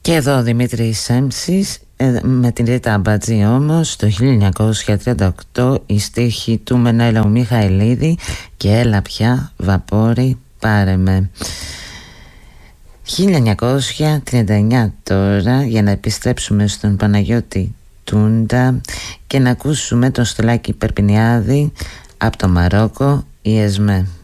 Και εδώ ο Δημήτρης Σέμψης με την Ρίτα Αμπατζή. Όμως το 1938 η στίχη του Μενέλαου Μιχαηλίδη και έλα πια βαπόρι πάρε με. 1939 τώρα, για να επιστρέψουμε στον Παναγιώτη Τούντα και να ακούσουμε τον Στολάκη Περπινιάδη από το Μαρόκο, η Εσμέ.